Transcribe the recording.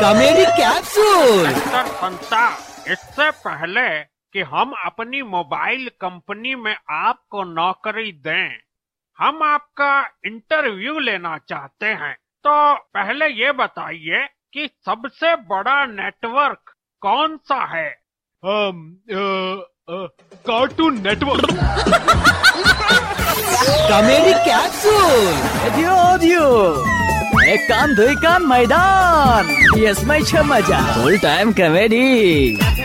Comedy capsule. Mister संता, इससे पहले कि हम अपनी मोबाइल कंपनी में आपको नौकरी दें, हम आपका इंटरव्यू लेना चाहते हैं। तो पहले ये बताइए कि सबसे बड़ा नेटवर्क कौन सा है? Cartoon network. Comedy capsule. दियो एक कान दुई कान मैदान यसमै छ मजा फुल टाइम कमेडी।